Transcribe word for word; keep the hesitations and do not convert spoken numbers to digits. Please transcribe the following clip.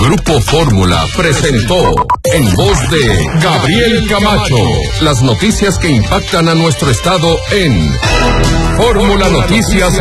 Grupo Fórmula presentó, en voz de Gabriel Camacho, las noticias que impactan a nuestro estado en Fórmula Noticias